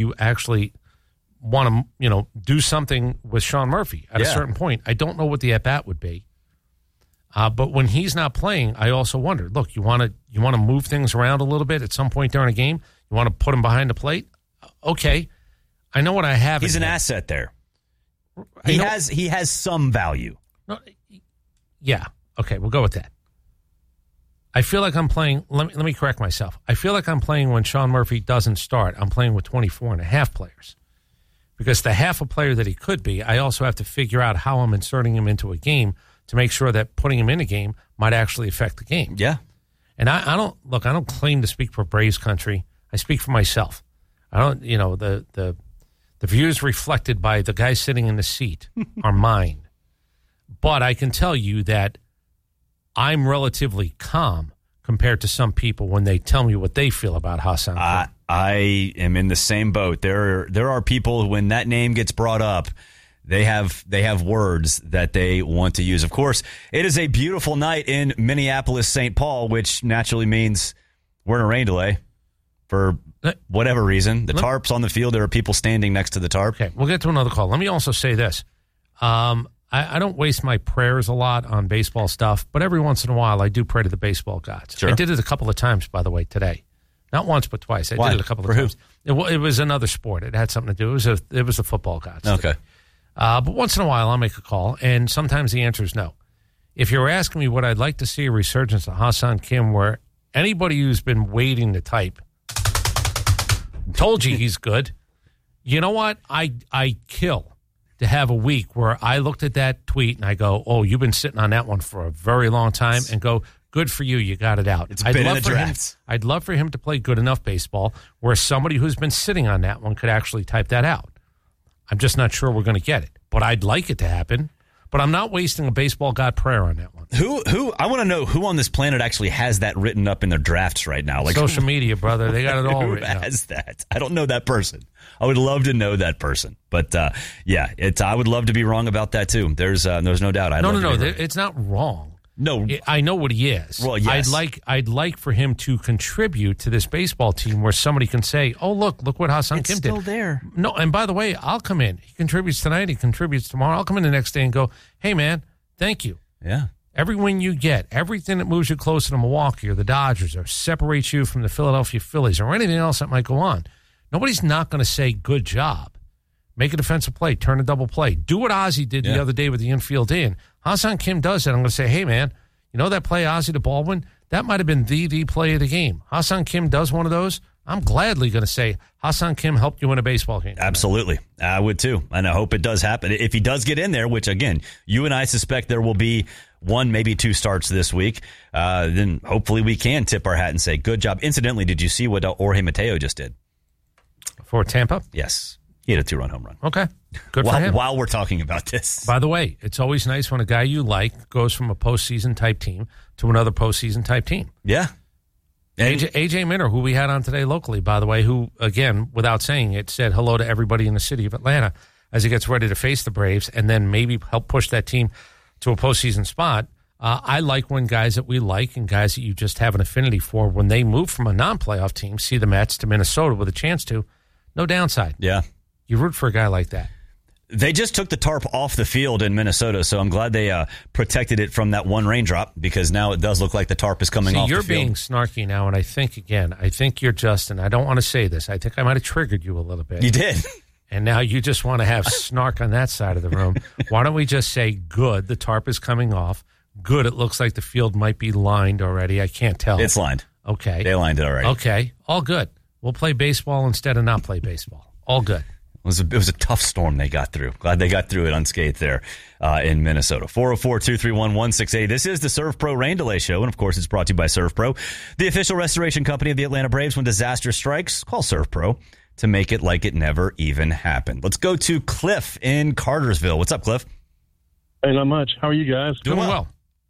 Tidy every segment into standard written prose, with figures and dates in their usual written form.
to actually want to, do something with Sean Murphy at a certain point. I don't know what the at-bat would be. But when he's not playing, I also wonder, look, you want to move things around a little bit at some point during a game? You want to put him behind the plate? Okay. I know what I have. He's an asset there. He has some value. No, yeah. Okay, we'll go with that. I feel like I'm playing. Let me correct myself. I feel like I'm playing when Sean Murphy doesn't start. I'm playing with 24 and a half players. Because the half a player that he could be, I also have to figure out how I'm inserting him into a game to make sure that putting him in a game might actually affect the game. Yeah. And I don't claim to speak for Braves country. I speak for myself. I don't, the views reflected by the guy sitting in the seat are mine. But I can tell you that I'm relatively calm compared to some people when they tell me what they feel about Ha-Seong Kim. I am in the same boat. There are people, when that name gets brought up, they have words that they want to use. Of course, it is a beautiful night in Minneapolis, St. Paul, which naturally means we're in a rain delay for whatever reason. The tarp's on the field. There are people standing next to the tarp. Okay, we'll get to another call. Let me also say this. I don't waste my prayers a lot on baseball stuff, but every once in a while I do pray to the baseball gods. Sure. I did it a couple of times, by the way, today. Not once, but twice. I Why? did it a couple of times. It was another sport. It had something to do. It was the football gods. Okay. But once in a while I'll make a call, and sometimes the answer is no. If you're asking me what I'd like to see a resurgence of Ha-Seong Kim, where anybody who's been waiting to type told you he's good, you know what? I kill to have a week where I looked at that tweet and I go, oh, you've been sitting on that one for a very long time, and go, good for you, you got it out. It's been in the drafts. I'd love for him to play good enough baseball where somebody who's been sitting on that one could actually type that out. I'm just not sure we're going to get it, but I'd like it to happen. But I'm not wasting a baseball god prayer on that one. Who? I want to know who on this planet actually has that written up in their drafts right now. Like social media, brother. They got it all who written up. has that? I don't know that person. I would love to know that person. But, I would love to be wrong about that, too. There's no doubt. No. It's not wrong. No. I know what he is. Well, yes. I'd like for him to contribute to this baseball team where somebody can say, oh, look what Ha-Seong Kim did. It's still there. No, and by the way, I'll come in. He contributes tonight. He contributes tomorrow. I'll come in the next day and go, hey, man, thank you. Yeah. Every win you get, everything that moves you closer to Milwaukee or the Dodgers or separates you from the Philadelphia Phillies or anything else that might go on, nobody's not going to say good job. Make a defensive play, turn a double play. Do what Ozzie did the other day with the infield in. Ha-Seong Kim does that. I'm going to say, hey, man, you know that play Ozzie to Baldwin? That might have been the play of the game. Ha-Seong Kim does one of those. I'm gladly going to say Ha-Seong Kim helped you win a baseball game. Absolutely. I would too. And I hope it does happen. If he does get in there, which, again, you and I suspect there will be one, maybe two starts this week, then hopefully we can tip our hat and say, good job. Incidentally, did you see what Jorge Mateo just did? For Tampa? Yes. He had a 2-run home run. Okay. Good for him. While we're talking about this. By the way, it's always nice when a guy you like goes from a postseason type team to another postseason type team. Yeah. AJ Minter, who we had on today locally, by the way, who, again, without saying it, said hello to everybody in the city of Atlanta as he gets ready to face the Braves and then maybe help push that team to a postseason spot. I like when guys that we like and guys that you just have an affinity for, when they move from a non-playoff team, see the Mets to Minnesota with a chance to, no downside. Yeah. You root for a guy like that. They just took the tarp off the field in Minnesota, so I'm glad they protected it from that one raindrop, because now it does look like the tarp is coming off the field. You're being snarky now, and I think you're just, and I don't want to say this, I think I might have triggered you a little bit. You did. And now you just want to have snark on that side of the room. Why don't we just say, good, the tarp is coming off. Good, it looks like the field might be lined already. I can't tell. It's lined. Okay. They lined it already. Okay, all good. We'll play baseball instead of not play baseball. All good. It was a tough storm they got through. Glad they got through it unscathed there in Minnesota. 404-231-1680. This is the Serve Pro Rain Delay Show, and of course it's brought to you by Serve Pro, the official restoration company of the Atlanta Braves. When disaster strikes, call Serve Pro to make it like it never even happened. Let's go to Cliff in Cartersville. What's up, Cliff? Hey, not much. How are you guys? Doing well.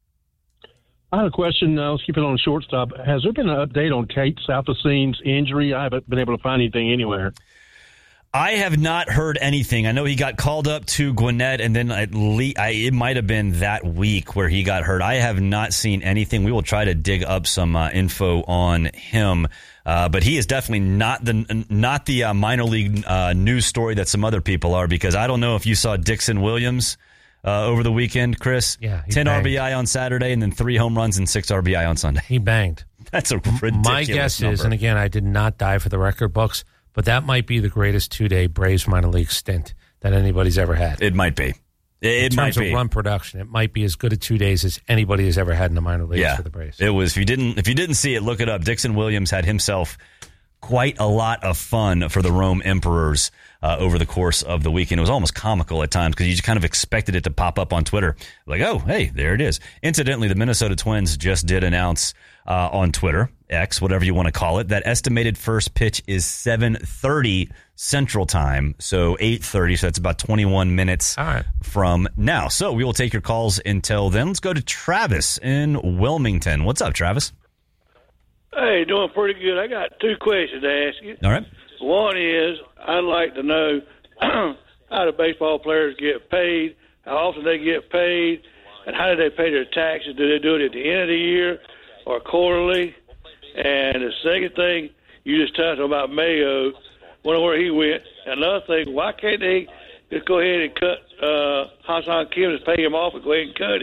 I had a question. Let's keep it on shortstop. Has there been an update on Kate Salfacine's injury? I haven't been able to find anything anywhere. I have not heard anything. I know he got called up to Gwinnett, and then it might have been that week where he got hurt. I have not seen anything. We will try to dig up some info on him, but he is definitely not the minor league news story that some other people are, because I don't know if you saw Dixon Williams over the weekend, Chris. Yeah, 10 banged. RBI on Saturday, and then 3 home runs and 6 RBI on Sunday. He banged. That's a ridiculous My guess number. is, and again, I did not dive for the record books, but that might be the greatest 2-day Braves minor league stint that anybody's ever had. It might be. In terms of run production, it might be as good a 2 days as anybody has ever had in the minor leagues for the Braves. It was. If you didn't see it, look it up. Dixon Williams had himself quite a lot of fun for the Rome Emperors over the course of the weekend. It was almost comical at times because you just kind of expected it to pop up on Twitter. Like, oh, hey, there it is. Incidentally, the Minnesota Twins just did announce on Twitter, X, whatever you want to call it, that estimated first pitch is 7:30 Central Time, so 8:30, so that's about 21 minutes from now. So we will take your calls until then. Let's go to Travis in Wilmington. What's up, Travis? Hey, doing pretty good. I got 2 questions to ask you. All right. One is, I'd like to know how do baseball players get paid, how often they get paid, and how do they pay their taxes? Do they do it at the end of the year or quarterly? And the second thing, you just touched about Mayo, wonder where he went. Another thing, why can't they just go ahead and cut Ha-Seong Kim, just pay him off and go ahead and cut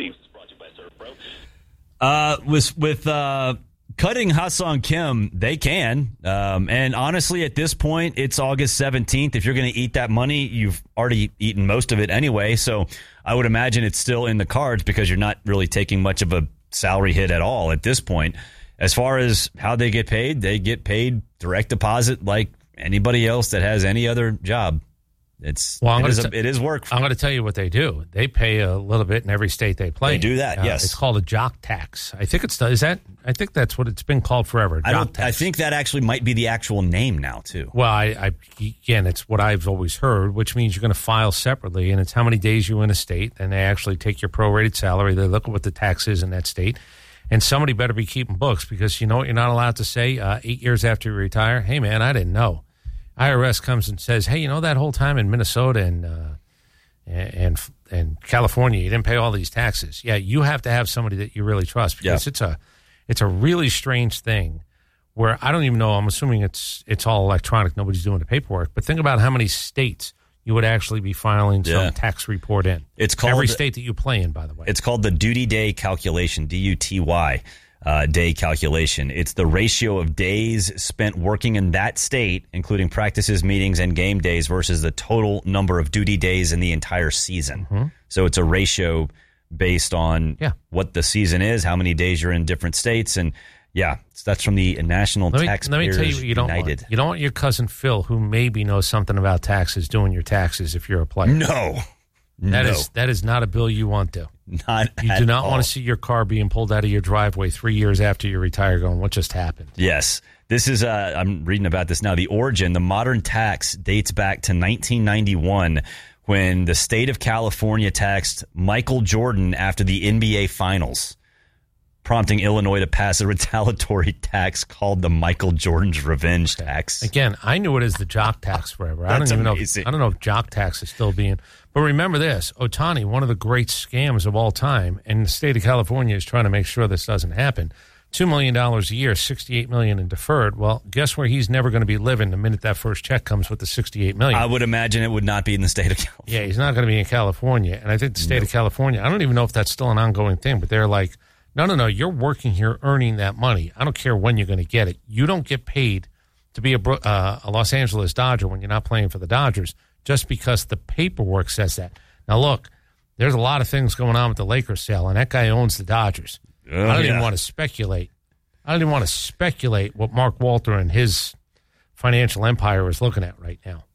him? With cutting Ha-Seong Kim, they can. And honestly, at this point, it's August 17th. If you're going to eat that money, you've already eaten most of it anyway. So I would imagine it's still in the cards because you're not really taking much of a salary hit at all at this point. As far as how they get paid direct deposit like anybody else that has any other job. It is work. I'm going to tell you what they do. They pay a little bit in every state they play. They do that, yes. It's called a jock tax. I think I think that's what it's been called forever. I think that actually might be the actual name now too. Well, again, it's what I've always heard, which means you're going to file separately, and it's how many days you're in a state, and they actually take your prorated salary. They look at what the tax is in that state, and somebody better be keeping books, because you know what you're not allowed to say 8 years after you retire? Hey, man, I didn't know. IRS comes and says, hey, you know that whole time in Minnesota and California, you didn't pay all these taxes. Yeah, you have to have somebody that you really trust, because it's a really strange thing where I don't even know. I'm assuming it's all electronic. Nobody's doing the paperwork. But think about how many states you would actually be filing some tax report in. It's called every state that you play in, by the way. It's called the duty day calculation, DUTY. Day calculation. It's the ratio of days spent working in that state, including practices, meetings, and game days, versus the total number of duty days in the entire season. Mm-hmm. So it's a ratio based on what the season is, how many days you're in different states, and that's from the National Taxpayers Let me tell you what you don't United. Want. You don't want your cousin Phil, who maybe knows something about taxes, doing your taxes if you're a player. No. That is not a bill you want to. You do not want to see your car being pulled out of your driveway 3 years after you retire going, what just happened? Yes. This is, I'm reading about this now. The modern tax dates back to 1991 when the state of California taxed Michael Jordan after the NBA Finals, prompting Illinois to pass a retaliatory tax called the Michael Jordan's Revenge Tax. Again, I knew it as the jock tax forever. I don't know if jock tax is still being. But remember this, Ohtani, one of the great scams of all time, and the state of California is trying to make sure this doesn't happen. $2 million a year, $68 million in deferred. Well, guess where he's never going to be living the minute that first check comes with the $68 million? I would imagine it would not be in the state of California. Yeah, he's not going to be in California. And I think the state of California, I don't even know if that's still an ongoing thing, but they're like, no, you're working here earning that money. I don't care when you're going to get it. You don't get paid to be a Los Angeles Dodger when you're not playing for the Dodgers just because the paperwork says that. Now, look, there's a lot of things going on with the Lakers sale, and that guy owns the Dodgers. I don't even want to speculate. I don't even want to speculate what Mark Walter and his financial empire is looking at right now.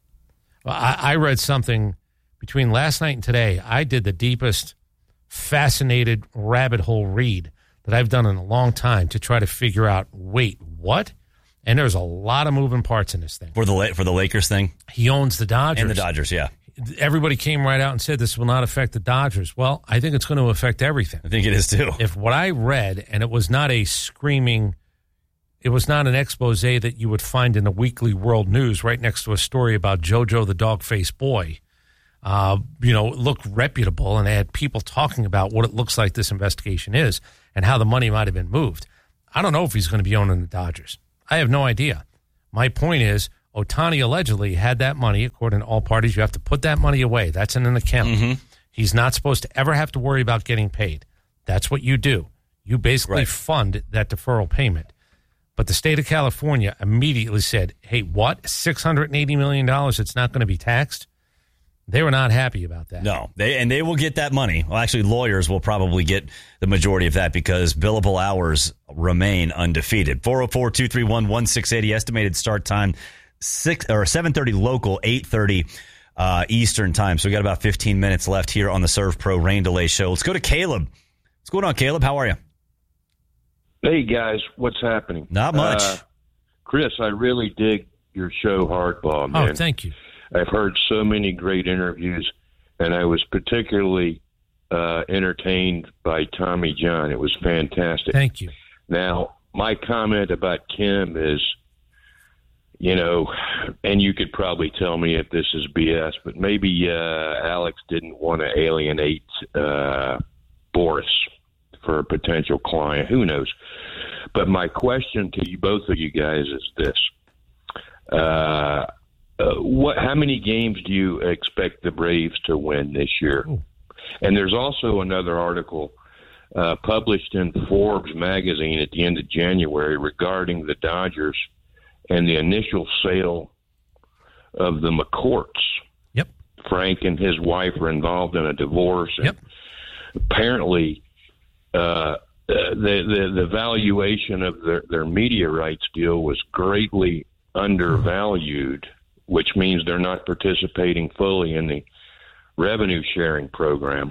I read something between last night and today. I did the deepest fascinated rabbit hole read that I've done in a long time to try to figure out, wait, what? And there's a lot of moving parts in this thing. For the Lakers thing? He owns the Dodgers. And the Dodgers, yeah. Everybody came right out and said this will not affect the Dodgers. Well, I think it's going to affect everything. I think it is too. If what I read, and it was not a screaming, It was not an expose that you would find in the Weekly World News right next to a story about JoJo the dog-faced boy. It looked reputable, and they had people talking about what it looks like this investigation is and how the money might have been moved. I don't know if he's going to be owning the Dodgers. I have no idea. My point is, Ohtani allegedly had that money. According to all parties, you have to put that money away. That's in an account. Mm-hmm. He's not supposed to ever have to worry about getting paid. That's what you do. You basically fund that deferral payment. But the state of California immediately said, hey, what? $680 million, it's not going to be taxed? They were not happy about that. No, they will get that money. Well, actually, lawyers will probably get the majority of that because billable hours remain undefeated. 404-231-1680, estimated start time 7:30 local, 8:30 Eastern time. So we got about 15 minutes left here on the Serve Pro Rain Delay Show. Let's go to Caleb. What's going on, Caleb? How are you? Hey, guys. What's happening? Not much. Chris, I really dig your show, Hardball, man. Oh, thank you. I've heard so many great interviews, and I was particularly entertained by Tommy John. It was fantastic. Thank you. Now, my comment about Kim is, and you could probably tell me if this is BS, but maybe Alex didn't want to alienate Boris for a potential client. Who knows? But my question to you, both of you guys, is this. How many games do you expect the Braves to win this year? Ooh. And there's also another article published in Forbes magazine at the end of January regarding the Dodgers and the initial sale of the McCourts. Yep. Frank and his wife were involved in a divorce. And yep. Apparently, the valuation of their media rights deal was greatly undervalued, which means they're not participating fully in the revenue sharing program.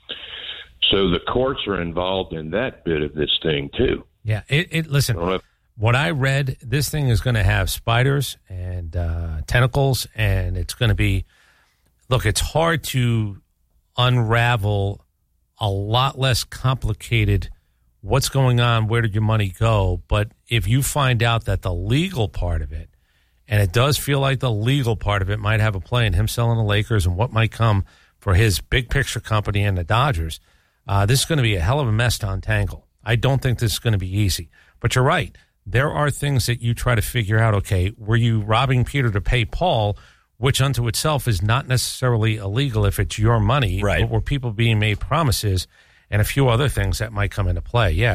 So the courts are involved in that bit of this thing too. Yeah. Listen, what I read, this thing is going to have spiders and tentacles, and it's going to be, look, it's hard to unravel a lot less complicated what's going on, where did your money go. But if you find out that the legal part of it, and it does feel like the legal part of it might have a play in him selling the Lakers and what might come for his big picture company and the Dodgers, this is going to be a hell of a mess to untangle. I don't think this is going to be easy. But you're right. There are things that you try to figure out, okay, were you robbing Peter to pay Paul, which unto itself is not necessarily illegal if it's your money, right? But were people being made promises and a few other things that might come into play. Yeah,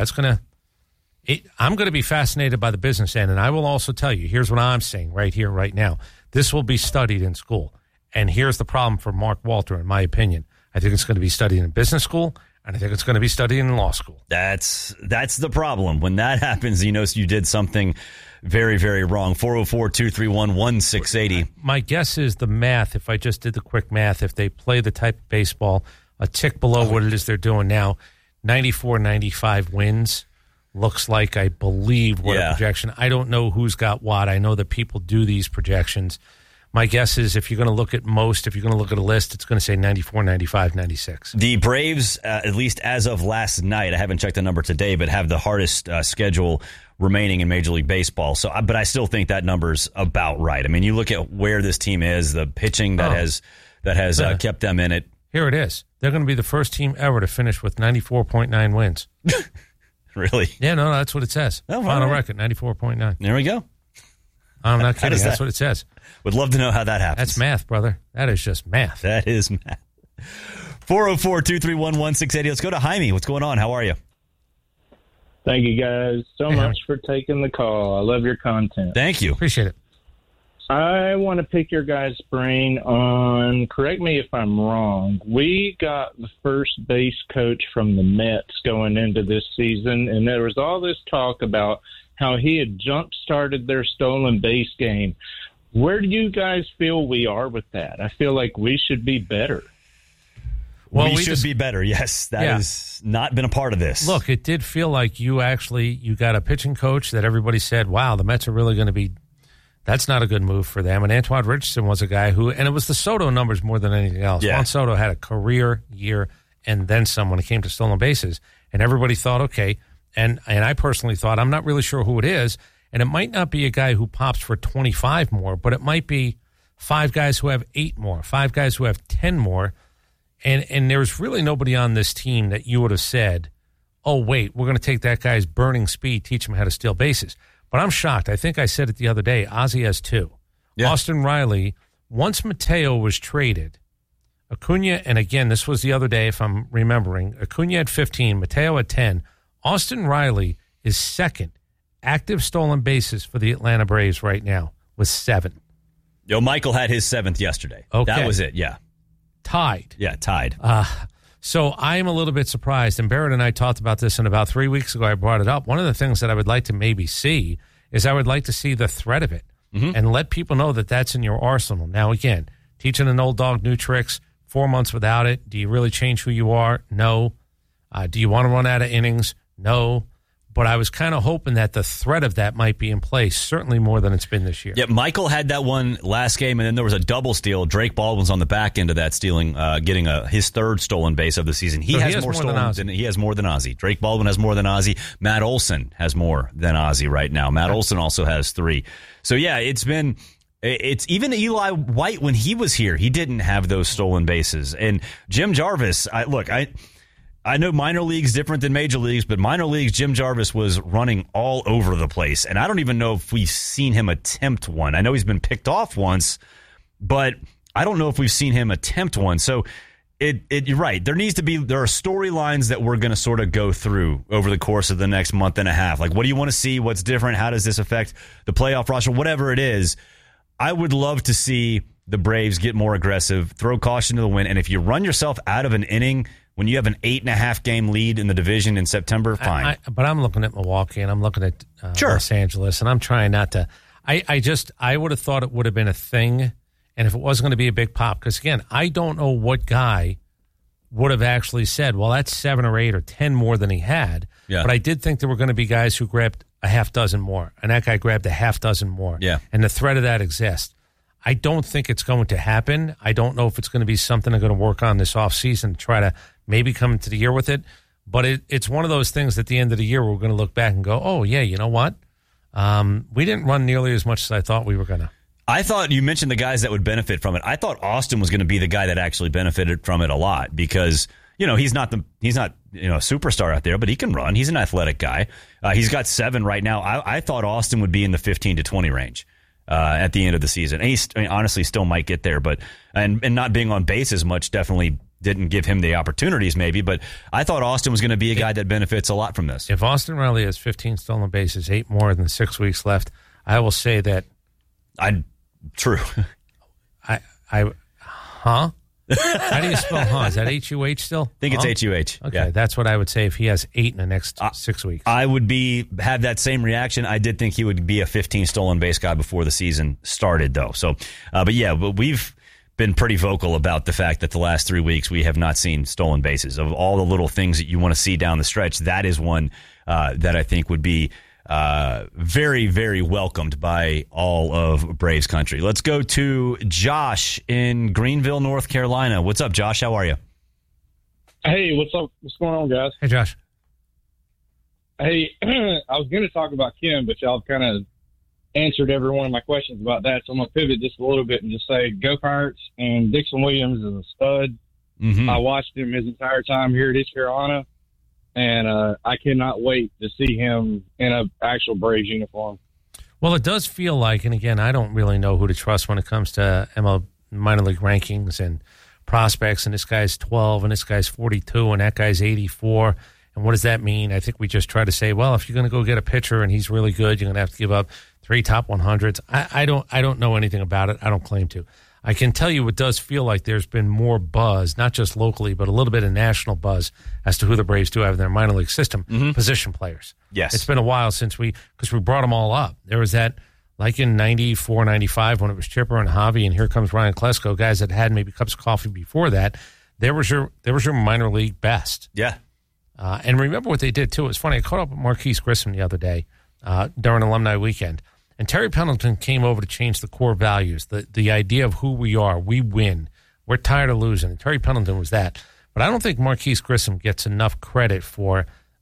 I'm going to be fascinated by the business end, and I will also tell you, here's what I'm saying right here, right now. This will be studied in school, and here's the problem for Mark Walter, in my opinion. I think it's going to be studied in business school, and I think it's going to be studied in law school. That's the problem. When that happens, you did something very, very wrong. 404-231-1680. My guess is the math, if I just did the quick math, if they play the type of baseball a tick below what it is they're doing now, 94, 95 wins. Looks like, I believe, what a projection. I don't know who's got what. I know that people do these projections. My guess is if you're going to look at if you're going to look at a list, it's going to say 94, 95, 96. The Braves, at least as of last night, I haven't checked the number today, but have the hardest schedule remaining in Major League Baseball. But I still think that number's about right. I mean, you look at where this team is, the pitching that has kept them in it. Here it is. They're going to be the first team ever to finish with 94.9 wins. Really? Yeah, no, that's what it says. Oh, Final record, 94.9. There we go. I'm not kidding. That's what it says. Would love to know how that happens. That's math, brother. That is just math. That is math. 404-231-1680. Let's go to Jaime. What's going on? How are you? Thank you guys so much for taking the call. I love your content. Thank you. Appreciate it. I want to pick your guys' brain on, correct me if I'm wrong, we got the first base coach from the Mets going into this season, and there was all this talk about how he had jump-started their stolen base game. Where do you guys feel we are with that? I feel like we should be better. Well, we should be better, yes. That has not been a part of this. Look, it did feel like you got a pitching coach that everybody said, wow, the Mets are really going to be – that's not a good move for them. And Antoine Richardson was a guy who – and it was the Soto numbers more than anything else. Yeah. Juan Soto had a career year and then some when it came to stolen bases. And everybody thought, okay – and I personally thought, I'm not really sure who it is. And it might not be a guy who pops for 25 more, but it might be 5 guys who have 8 more, 5 guys who have 10 more. And there's really nobody on this team that you would have said, oh, wait, we're going to take that guy's burning speed, teach him how to steal bases. But I'm shocked. I think I said it the other day. Ozzie has 2. Yeah. Austin Riley, once Mateo was traded, Acuna, and again, this was the other day if I'm remembering, Acuna had 15, Mateo had 10. Austin Riley is second active stolen bases for the Atlanta Braves right now with 7. Michael had his 7th yesterday. Okay. That was it, yeah. Tied. Yeah, tied. So I'm a little bit surprised, and Barrett and I talked about this, and about 3 weeks ago I brought it up. One of the things that I would like to maybe see is I would like to see the threat of it and let people know that that's in your arsenal. Now, again, teaching an old dog new tricks, 4 months without it, do you really change who you are? No. Do you want to run out of innings? No. But I was kind of hoping that the threat of that might be in place, certainly more than it's been this year. Yeah, Michael had that one last game, and then there was a double steal. Drake Baldwin's on the back end of that stealing, getting his 3rd stolen base of the season. He has more stolen than he has more than Ozzie. Drake Baldwin has more than Ozzie. Matt Olson has more than Ozzie right now. Matt Olson also has 3. So yeah, it's even Eli White when he was here, he didn't have those stolen bases. And Jim Jarvis, I know minor leagues different than major leagues, but minor leagues, Jim Jarvis was running all over the place. And I don't even know if we've seen him attempt one. I know he's been picked off once, but I don't know if we've seen him attempt one. So you're right. There are storylines that we're going to sort of go through over the course of the next month and a half. Like, what do you want to see? What's different? How does this affect the playoff roster? Whatever it is, I would love to see the Braves get more aggressive, throw caution to the wind. And if you run yourself out of an inning when you have an 8.5 game lead in the division in September, fine. But I'm looking at Milwaukee and I'm looking at Los Angeles, and I'm trying not to. I would have thought it would have been a thing, and if it wasn't going to be a big pop, because again, I don't know what guy would have actually said, well, that's 7 or 8 or 10 more than he had. Yeah. But I did think there were going to be guys who grabbed a half dozen more, and that guy grabbed a half dozen more. Yeah. And the threat of that exists. I don't think it's going to happen. I don't know if it's going to be something they're going to work on this offseason to try to maybe come into the year with it. But it's one of those things at the end of the year we're going to look back and go, oh, yeah, you know what? We didn't run nearly as much as I thought we were going to. I thought you mentioned the guys that would benefit from it. I thought Austin was going to be the guy that actually benefited from it a lot because, he's not a superstar out there, but he can run. He's an athletic guy. He's got 7 right now. I thought Austin would be in the 15 to 20 range. At the end of the season. And he honestly still might get there, but and not being on base as much definitely didn't give him the opportunities maybe, but I thought Austin was going to be a guy that benefits a lot from this. If Austin Riley has 15 stolen bases, 8 more than 6 weeks left, I will say that true. Huh? How do you spell huh? Is that H-U-H still? I think it's H-U-H. Okay, yeah. That's what I would say if he has 8 in the next 6 weeks. I would have that same reaction. I did think he would be a 15 stolen base guy before the season started, though. So, but we've been pretty vocal about the fact that the last 3 weeks we have not seen stolen bases. Of all the little things that you want to see down the stretch, that is one that I think would be very, very welcomed by all of Braves country. Let's go to Josh in Greenville, North Carolina. What's up, Josh? How are you? Hey, what's up? What's going on, guys? Hey, Josh. Hey, I was going to talk about Kim, but y'all kind of answered every one of my questions about that, so I'm going to pivot just a little bit and just say go Pirates, and Dixon Williams is a stud. Mm-hmm. I watched him his entire time here at East Carolina. And I cannot wait to see him in an actual Braves uniform. Well, it does feel like, and again, I don't really know who to trust when it comes to MLB minor league rankings and prospects, and this guy's 12, and this guy's 42, and that guy's 84. And what does that mean? I think we just try to say, well, if you're going to go get a pitcher and he's really good, you're going to have to give up 3 top 100s. I don't know anything about it. I don't claim to. I can tell you it does feel like there's been more buzz, not just locally, but a little bit of national buzz as to who the Braves do have in their minor league system, position players. Yes. It's been a while since because we brought them all up. There was that, like in 94, 95, when it was Chipper and Javi, and here comes Ryan Klesko, guys that had maybe cups of coffee before that. There was your minor league best. Yeah. And remember what they did, too. It was funny. I caught up with Marquise Grissom the other day during Alumni Weekend. And Terry Pendleton came over to change the core values, the idea of who we are. We win. We're tired of losing. And Terry Pendleton was that. But I don't think Marquise Grissom gets enough credit for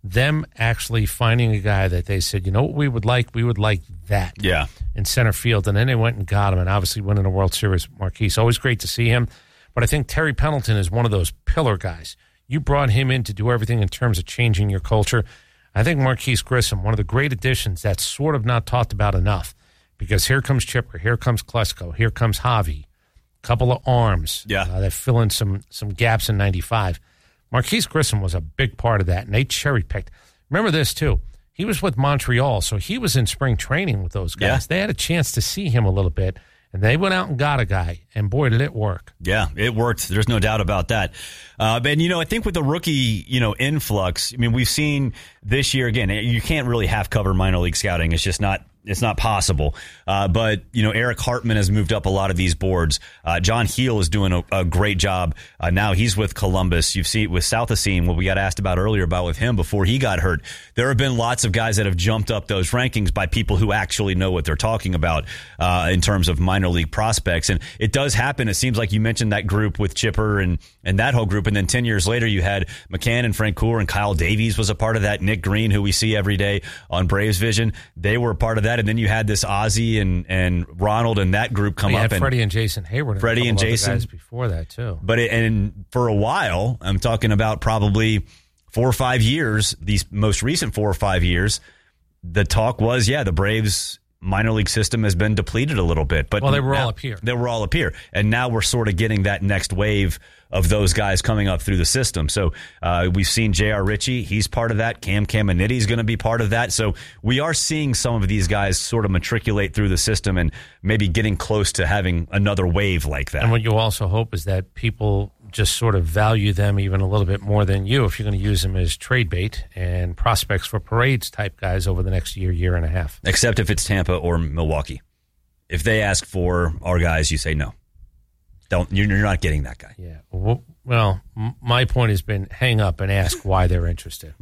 them actually finding a guy that they said, you know what we would like? We would like that in center field. And then they went and got him, and obviously winning the World Series. Marquise, always great to see him. But I think Terry Pendleton is one of those pillar guys. You brought him in to do everything in terms of changing your culture. I think Marquise Grissom, one of the great additions that's sort of not talked about enough, because here comes Chipper, here comes Klesko, here comes Javi, a couple of arms that fill in some gaps in 95. Marquise Grissom was a big part of that, and they cherry-picked. Remember this, too. He was with Montreal, so he was in spring training with those guys. Yeah. They had a chance to see him a little bit, and they went out and got a guy, and boy, did it work. Yeah, it worked. There's no doubt about that. But, I think with the rookie, influx, we've seen this year, again, you can't really half-cover minor league scouting. It's just not possible. But, Eric Hartman has moved up a lot of these boards. John Heel is doing a great job. Now he's with Columbus. You've seen with South Asim, what we got asked about earlier about with him before he got hurt. There have been lots of guys that have jumped up those rankings by people who actually know what they're talking about in terms of minor league prospects. And it does happen. It seems like you mentioned that group with Chipper and that whole group. And then 10 years later, you had McCann and Frank Cooler, and Kyle Davies was a part of that. Nick Green, who we see every day on Braves Vision, they were a part of that. And then you had this Ozzie and Ronald and that group come up. And Freddie and Jason Hayward. Freddie and Jason. Guys before that, too. But and for a while, I'm talking about probably 4 or 5 years, these most recent 4 or 5 years, the talk was, the Braves minor league system has been depleted a little bit. But they were all up here. They were all up here. And now we're sort of getting that next wave of those guys coming up through the system. So we've seen J.R. Ritchie. He's part of that. Cam Caminiti is going to be part of that. So we are seeing some of these guys sort of matriculate through the system and maybe getting close to having another wave like that. And what you also hope is that people just sort of value them even a little bit more than you if you're going to use them as trade bait and prospects for parades type guys over the next year and a half. Except if it's Tampa or Milwaukee. If they ask for our guys, you say no. You're not getting that guy. Yeah. Well, my point has been hang up and ask why they're interested.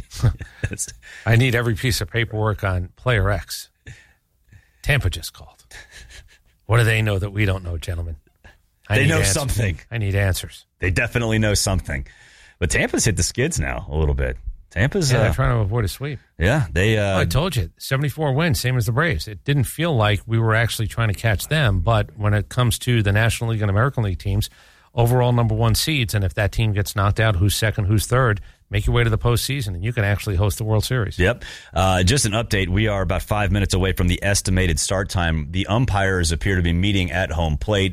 Right. I need every piece of paperwork on player X. Tampa just called. What do they know that we don't know, gentlemen? They know something. I need answers. They definitely know something. But Tampa's hit the skids now a little bit. Tampa's they're trying to avoid a sweep. Yeah, they. I told you, 74 wins, same as the Braves. It didn't feel like we were actually trying to catch them, but when it comes to the National League and American League teams, overall number one seeds, and if that team gets knocked out, who's second, who's third, make your way to the postseason, and you can actually host the World Series. Yep. Just an update. We are about 5 minutes away from the estimated start time. The umpires appear to be meeting at home plate.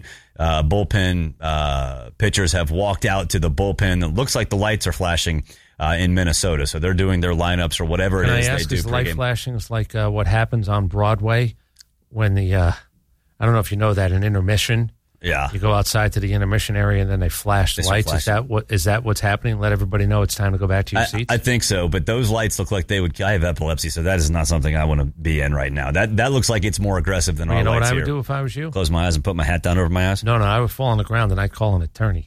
Bullpen pitchers have walked out to the bullpen. It looks like the lights are flashing in Minnesota, so they're doing their lineups or whatever it is they do. Is light flashing is like what happens on Broadway when the I don't know if you know that in intermission. Yeah, you go outside to the intermission area and then they flash the lights. Is that what's happening? Let everybody know it's time to go back to your seats. I think so, but those lights look like they would. I have epilepsy, so that is not something I want to be in right now. That looks like it's more aggressive than our lights here. You know what I would do if I was you? Close my eyes and put my hat down over my eyes. No, I would fall on the ground and I'd call an attorney.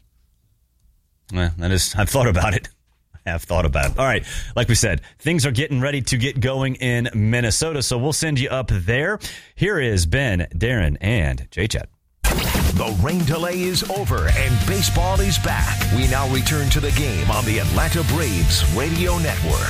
Yeah, I've thought about it. Have thought about it. All right. Like we said, things are getting ready to get going in Minnesota, so we'll send you up there. Here is Ben, Darren, and J-Chat. The rain delay is over and baseball is back. We now return to the game on the Atlanta Braves Radio Network.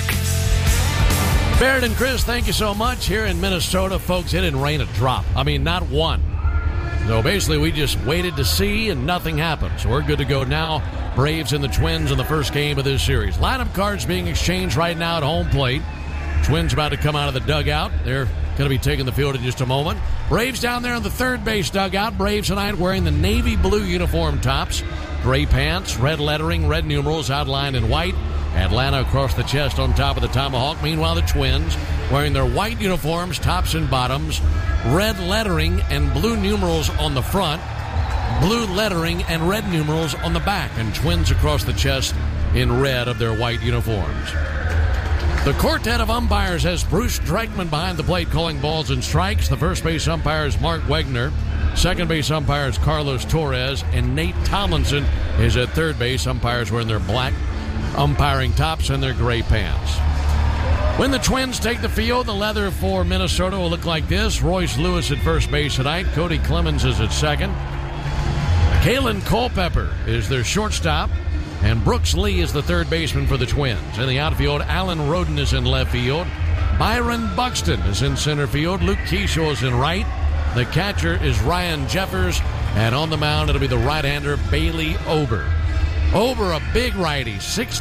Barrett and Chris, thank you so much. Here in Minnesota, folks, it didn't rain a drop. I mean, not one. So basically, we just waited to see, and nothing happened. So we're good to go now. Braves and the Twins in the first game of this series. Lineup cards being exchanged right now at home plate. Twins about to come out of the dugout. They're going to be taking the field in just a moment. Braves down there in the third base dugout. Braves tonight wearing the navy blue uniform tops. Gray pants, red lettering, red numerals outlined in white. Atlanta across the chest on top of the tomahawk. Meanwhile, the Twins wearing their white uniforms, tops and bottoms, red lettering and blue numerals on the front, blue lettering and red numerals on the back, and Twins across the chest in red of their white uniforms. The quartet of umpires has Bruce Dreckman behind the plate calling balls and strikes. The first base umpire is Mark Wegner. Second base umpire is Carlos Torres, and Nate Tomlinson is at third base. Umpires wearing their black umpiring tops and their gray pants. When the Twins take the field, the leather for Minnesota will look like this. Royce Lewis at first base tonight. Cody Clemens is at second. Kalen Culpepper is their shortstop. And Brooks Lee is the third baseman for the Twins. In the outfield, Alan Roden is in left field. Byron Buxton is in center field. Luke Keyshaw is in right. The catcher is Ryan Jeffers. And on the mound, it'll be the right-hander Bailey Ober. Ober, a big righty, 6'9",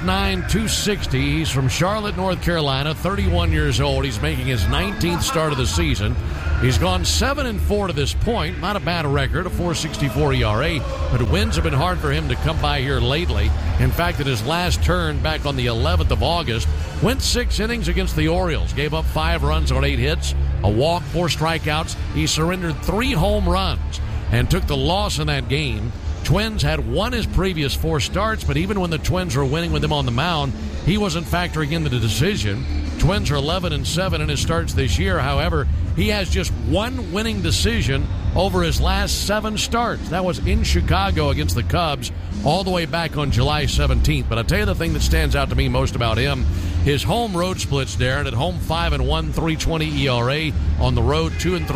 260. He's from Charlotte, North Carolina, 31 years old. He's making his 19th start of the season. He's gone 7-4 to this point. Not a bad record, a 4.64 ERA, but wins have been hard for him to come by here lately. In fact, at his last turn back on the 11th of August, went 6 innings against the Orioles, gave up 5 runs on 8 hits, a walk, 4 strikeouts. He surrendered 3 home runs and took the loss in that game. Twins had won his previous 4 starts, but even when the Twins were winning with him on the mound, he wasn't factoring into the decision. Twins are 11-7 in his starts this year. However, he has just 1 winning decision over his last 7 starts. That was in Chicago against the Cubs all the way back on July 17th. But I'll tell you the thing that stands out to me most about him, his home road splits, Darren. At home, 5-1, 3.20 ERA. On the road, 2-3,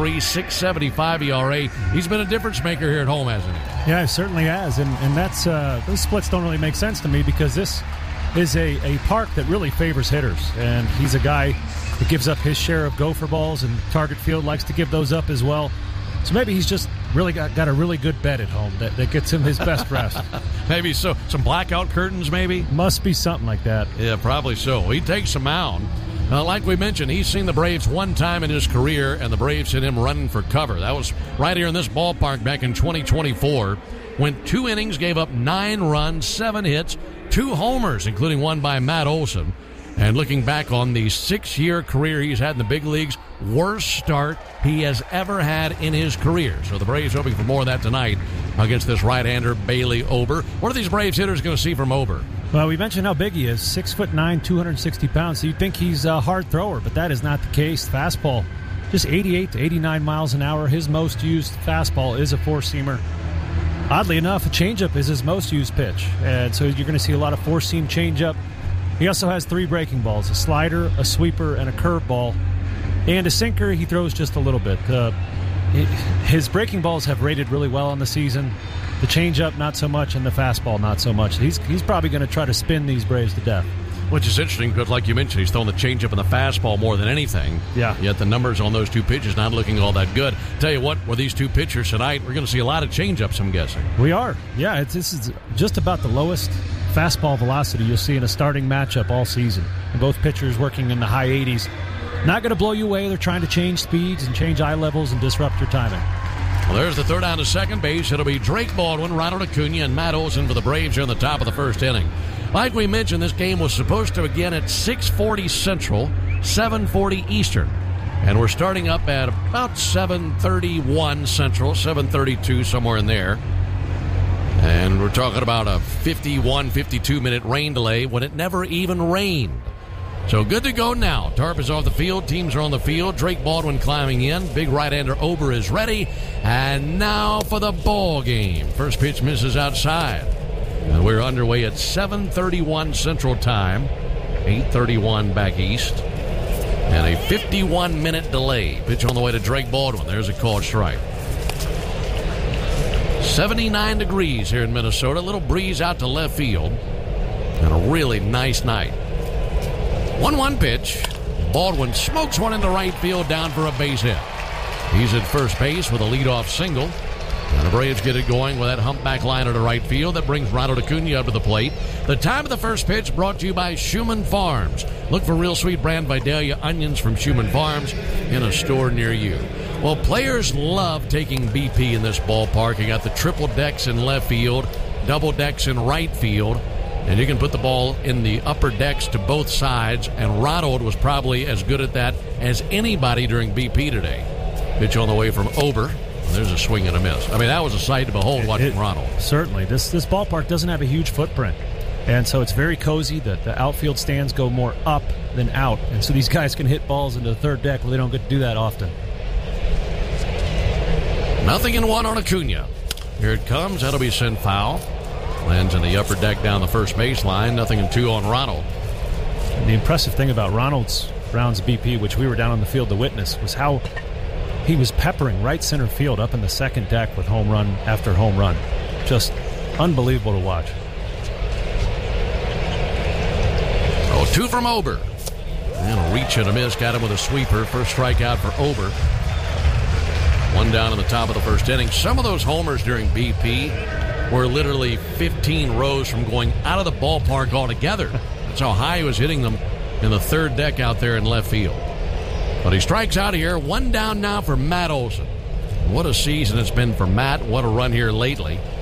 6.75 ERA. He's been a difference maker here at home, hasn't he? Yeah, he certainly has. And that's those splits don't really make sense to me because this is a park that really favors hitters. And he's a guy that gives up his share of gopher balls, and target field likes to give those up as well. So maybe he's just really got a really good bed at home that gets him his best rest. Maybe so. Some blackout curtains, maybe? Must be something like that. Yeah, probably so. He takes a mound. Like we mentioned, he's seen the Braves 1 time in his career, and the Braves hit him running for cover. That was right here in this ballpark back in 2024. Went 2 innings, gave up 9 runs, 7 hits, 2 homers, including one by Matt Olson. And looking back on the 6-year career he's had in the big leagues, worst start he has ever had in his career. So the Braves hoping for more of that tonight against this right-hander Bailey Ober. What are these Braves hitters going to see from Ober? Well, we mentioned how big he is, 6'9", 260 pounds. So you'd think he's a hard thrower, but that is not the case. Fastball, just 88 to 89 miles an hour. His most used fastball is a 4-seamer. Oddly enough, a changeup is his most used pitch, and so you're going to see a lot of 4-seam changeup. He also has 3 breaking balls, a slider, a sweeper, and a curveball. And a sinker, he throws just a little bit. His breaking balls have rated really well on the season. The changeup, not so much, and the fastball, not so much. He's probably going to try to spin these Braves to death. Which is interesting because, like you mentioned, he's throwing the changeup and the fastball more than anything. Yeah. Yet the numbers on those 2 pitches not looking all that good. Tell you what, with these 2 pitchers tonight, we're going to see a lot of changeups, I'm guessing. We are. Yeah, this is just about the lowest fastball velocity you'll see in a starting matchup all season. And both pitchers working in the high 80s. Not going to blow you away. They're trying to change speeds and change eye levels and disrupt your timing. Well, there's the third down to second base. It'll be Drake Baldwin, Ronald Acuna, and Matt Olson for the Braves here in the top of the first inning. Like we mentioned, this game was supposed to begin at 6:40 Central, 7:40 Eastern. And we're starting up at about 7:31 Central, 7:32, somewhere in there. And we're talking about a 51, 52-minute rain delay when it never even rained. So good to go now. Tarp is off the field. Teams are on the field. Drake Baldwin climbing in. Big right-hander Ober is ready. And now for the ball game. First pitch misses outside. And we're underway at 7:31 Central Time, 8:31 back east. And a 51-minute delay. Pitch on the way to Drake Baldwin. There's a called strike. 79 degrees here in Minnesota. A little breeze out to left field. And a really nice night. 1-1 pitch. Baldwin smokes one into right field down for a base hit. He's at first base with a leadoff single. And the Braves get it going with that humpback liner to right field. That brings Ronald Acuna up to the plate. The time of the first pitch brought to you by Schumann Farms. Look for Real Sweet Brand Vidalia onions from Schumann Farms in a store near you. Well, players love taking BP in this ballpark. You got the triple decks in left field, double decks in right field. And you can put the ball in the upper decks to both sides, and Ronald was probably as good at that as anybody during BP today. Pitch on the way from Ober. There's a swing and a miss. I mean, that was a sight to behold watching Ronald. Certainly. This ballpark doesn't have a huge footprint, and so it's very cozy. The outfield stands go more up than out, and so these guys can hit balls into the third deck where they don't get to do that often. 0-1 on Acuna. Here it comes. That'll be sent foul. Lands in the upper deck down the first baseline. 0-2 on Ronald. The impressive thing about Brown's BP, which we were down on the field to witness, was how he was peppering right center field up in the second deck with home run after home run. Just unbelievable to watch. 2 from Ober. And a reach and a miss. Got him with a sweeper. First strikeout for Ober. 1 down in the top of the first inning. Some of those homers during BP were literally 15 rows from going out of the ballpark altogether. That's how high he was hitting them in the third deck out there in left field. But he strikes out of here. 1 down now for Matt Olson. What a season it's been for Matt. What a run here lately.